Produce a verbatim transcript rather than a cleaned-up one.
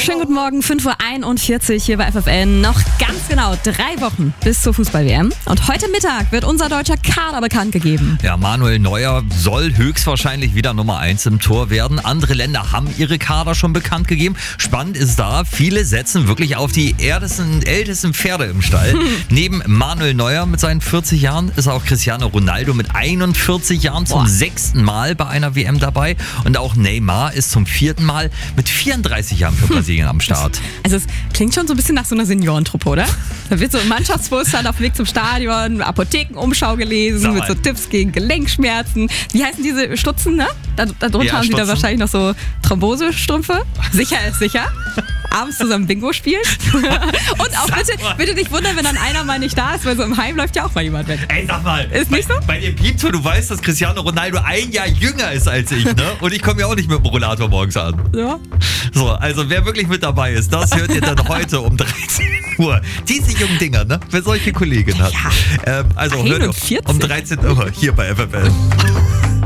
Schönen guten Morgen, fünf Uhr einundvierzig hier bei F F N. Noch ganz genau drei Wochen bis zur Fußball-W M. Und heute Mittag wird unser deutscher Kader bekannt gegeben. Ja, Manuel Neuer soll höchstwahrscheinlich wieder Nummer eins im Tor werden. Andere Länder haben ihre Kader schon bekannt gegeben. Spannend ist da, viele setzen wirklich auf die ältesten, ältesten Pferde im Stall. Hm. Neben Manuel Neuer mit seinen vierzig Jahren ist auch Cristiano Ronaldo mit einundvierzig Jahren zum Boah. sechsten Mal bei einer W M dabei. Und auch Neymar ist zum vierten Mal mit vierunddreißig Jahren für Brasilien am Start. Also es klingt schon so ein bisschen nach so einer Seniorentruppe, oder? Da wird so ein Mannschaftsbus dann auf dem Weg zum Stadion, Apothekenumschau gelesen, mit so Tipps gegen Gelenkschmerzen. Wie heißen diese Stutzen, ne? Da, darunter ja, haben sie Stutzen. da wahrscheinlich noch so Thrombosestrümpfe. Sicher ist sicher. Abends zusammen Bingo spielen. Und auch bitte, bitte nicht wundern, wenn dann einer mal nicht da ist, weil so im Heim läuft ja auch mal jemand weg. Ey, sag mal. Ist nicht bei, so? Bei dem Piepto, du weißt, dass Cristiano Ronaldo ein Jahr jünger ist als ich, ne? Und ich komme ja auch nicht mit dem Rollator morgens an. Ja. So, also wer wirklich mit dabei ist, das hört ihr dann heute um dreizehn Uhr. Diese jungen Dinger, ne? Wer solche Kollegen hat. Ja. Ähm, also hört einundvierzig. um dreizehn Uhr hier bei F F N.